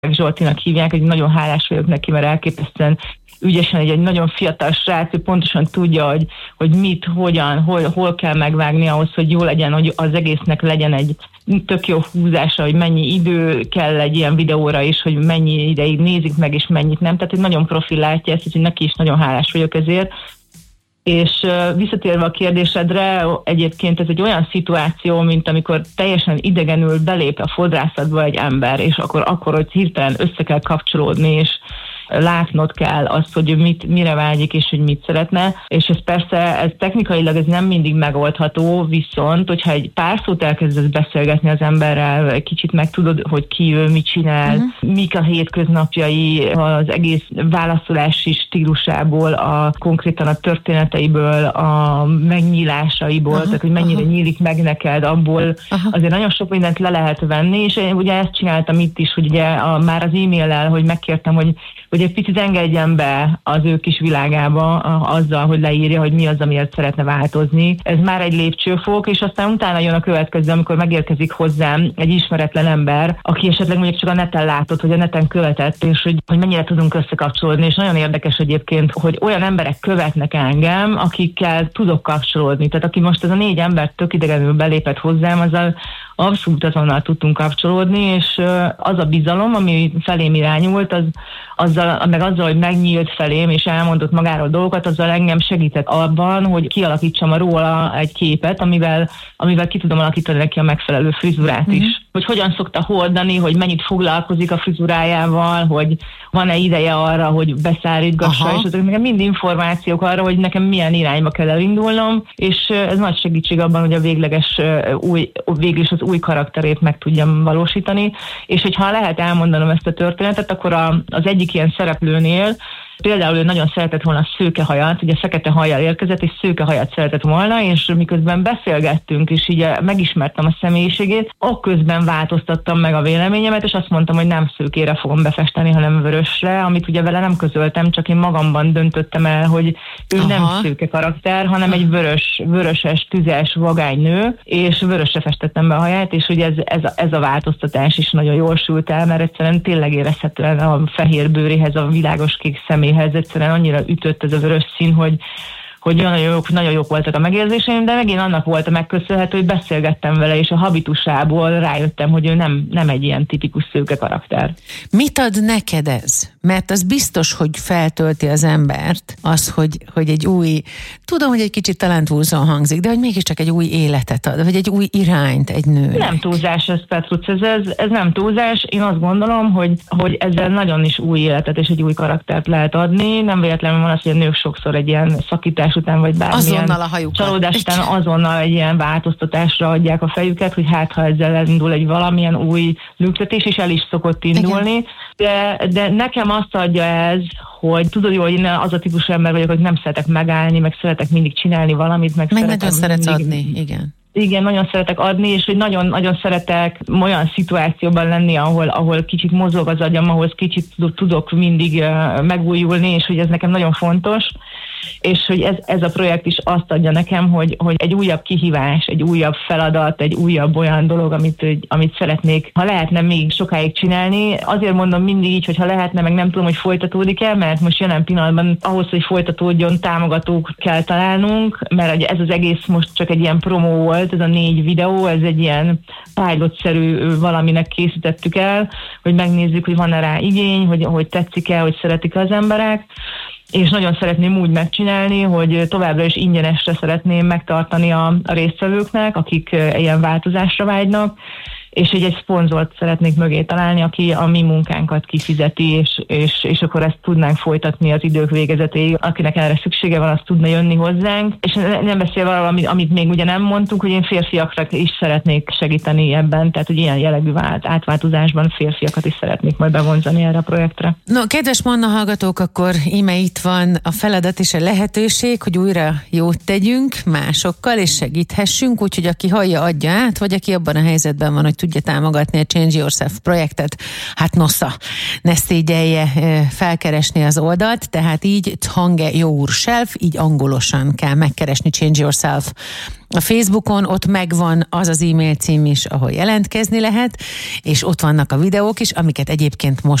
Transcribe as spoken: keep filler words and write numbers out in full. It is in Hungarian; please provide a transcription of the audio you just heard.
Zsoltinak hívják, egy nagyon hálás vagyok neki, mert elképesztően ügyesen egy, egy nagyon fiatal srác, ő pontosan tudja, hogy, hogy mit, hogyan, hol, hol kell megvágni ahhoz, hogy jó legyen, hogy az egésznek legyen egy tök jó húzása, hogy mennyi idő kell egy ilyen videóra is, hogy mennyi ideig nézik meg, és mennyit nem. Tehát, hogy nagyon profil látja ezt, hogy neki is nagyon hálás vagyok ezért. És uh, visszatérve a kérdésedre, egyébként ez egy olyan szituáció, mint amikor teljesen idegenül belép a fodrászatba egy ember, és akkor, akkor hogy hirtelen össze kell kapcsolódni, és látnod kell azt, hogy mit, mire vágyik, és hogy mit szeretne, és ez persze, ez technikailag ez nem mindig megoldható, viszont, hogyha egy pár szót elkezdesz beszélgetni az emberrel, egy kicsit megtudod, hogy ki ő, mit csinál, uh-huh. mik a hétköznapjai, az egész válaszolási stílusából, a konkrétan a történeteiből, a megnyílásaiból, uh-huh. tehát hogy mennyire uh-huh. nyílik meg neked, abból uh-huh. azért nagyon sok mindent le lehet venni, és én ugye ezt csináltam itt is, hogy ugye a, már az e-maillel, hogy megkértem, hogy hogy egy picit engedjen be az ő kis világába azzal, hogy leírja, hogy mi az, amiért szeretne változni. Ez már egy lépcsőfok, és aztán utána jön a következő, amikor megérkezik hozzám egy ismeretlen ember, aki esetleg mondjuk csak a neten látott, hogy a neten követett, és hogy, hogy mennyire tudunk összekapcsolódni. És nagyon érdekes egyébként, hogy olyan emberek követnek engem, akikkel tudok kapcsolódni. Tehát aki most ez a négy ember tök idegenül belépett hozzám, azzal abszolút azonnal tudtunk kapcsolódni, és az a bizalom, ami felém irányult, az, azzal, meg azzal, hogy megnyílt felém, és elmondott magáról dolgokat, azzal engem segített abban, hogy kialakítsam a róla egy képet, amivel, amivel ki tudom alakítani neki a megfelelő frizurát mm-hmm. is. Hogy hogyan szokta hordani, hogy mennyit foglalkozik a frizurájával, hogy van-e ideje arra, hogy beszállítgassa, és ezek nekem mind információk arra, hogy nekem milyen irányba kell elindulnom, és ez nagy segítség abban, hogy a végleges új, végül is az új karakterét meg tudjam valósítani, és hogyha lehet elmondanom ezt a történetet, akkor a, az egyik ilyen szereplőnél például ő nagyon szeretett volna szőkehajat, ugye fekete hajjal érkezett, és szőkehajat szeretett volna, és miközben beszélgettünk, és így megismertem a személyiségét, akközben változtattam meg a véleményemet, és azt mondtam, hogy nem szőkére fogom befesteni, hanem vörösre, amit ugye vele nem közöltem, csak én magamban döntöttem el, hogy ő Aha. nem szőke karakter, hanem egy vörös, vöröses, tüzes vagánynő, és vörösre festettem be a haját, és ugye ez, ez, a, ez a változtatás is nagyon jól sült el, mert egyszerűen tényleg érezhetően a fehér bőréhez, a világos kék személyhez egyszerűen annyira ütött ez a vörös szín, hogy, hogy nagyon jók, nagyon jók voltak a megérzéseim, de megint annak volt a megköszönhető, hogy beszélgettem vele, és a habitusából rájöttem, hogy ő nem, nem egy ilyen tipikus szőke karakter. Mit ad neked ez? Mert az biztos, hogy feltölti az embert, az, hogy, hogy egy új, tudom, hogy egy kicsit talentvúzóan hangzik, de hogy mégiscsak egy új életet ad, vagy egy új irányt egy nőnek. Nem túlzás ez, Petruc, ez, ez, ez nem túlzás. Én azt gondolom, hogy, hogy ezzel nagyon is új életet és egy új karaktert lehet adni. Nem véletlenül van az, hogy a nők sokszor egy ilyen szakítás után, vagy bármilyen csalódás után azonnal egy ilyen változtatásra adják a fejüket, hogy hát ha ezzel elindul egy valamilyen új lüktetés, és el is szokott indulni. De, de nekem azt adja ez, hogy tudod jó, hogy én az a típusú ember vagyok, hogy nem szeretek megállni, meg szeretek mindig csinálni valamit, meg, meg nagyon szeretsz mindig adni, igen. Igen, nagyon szeretek adni, és hogy nagyon, nagyon szeretek olyan szituációban lenni, ahol, ahol kicsit mozog az agyam, ahol kicsit tudok mindig uh, megújulni, és hogy ez nekem nagyon fontos. És hogy ez, ez a projekt is azt adja nekem, hogy, hogy egy újabb kihívás, egy újabb feladat, egy újabb olyan dolog, amit, amit szeretnék, ha lehetne még sokáig csinálni. Azért mondom mindig így, hogy ha lehetne, meg nem tudom, hogy folytatódik-e, mert most jelen pillanatban ahhoz, hogy folytatódjon, támogatók kell találnunk, mert ez az egész most csak egy ilyen promó volt, ez a négy videó, ez egy ilyen pilot-szerű valaminek készítettük el, hogy megnézzük, hogy van-e rá igény, hogy, hogy tetszik-e, hogy szeretik az emberek. És nagyon szeretném úgy megcsinálni, hogy továbbra is ingyenesre szeretném megtartani a, a résztvevőknek, akik ilyen változásra vágynak, és hogy egy szponzort szeretnék mögé találni, aki a mi munkánkat kifizeti, és, és, és akkor ezt tudnánk folytatni az idők végezetéig. Akinek erre szüksége van, az tudna jönni hozzánk. És nem beszélve arról, amit, amit még ugye nem mondtunk, hogy én férfiakra is szeretnék segíteni ebben, tehát hogy ilyen jellegű vált, átváltozásban férfiakat is szeretnék majd bevonzani erre a projektre. No, kedves Manna hallgatók, akkor íme itt van a feladat és a lehetőség, hogy újra jót tegyünk másokkal, és segíthessünk, úgyhogy aki hallja, adja át, vagy aki abban a helyzetben van, hogy tudja támogatni a Change Yourself projektet, hát nosza, ne szégyelje felkeresni az oldalt, tehát így Thange Yourself, így angolosan kell megkeresni Change Yourself. A Facebookon ott megvan az az e-mail cím is, ahol jelentkezni lehet, és ott vannak a videók is, amiket egyébként most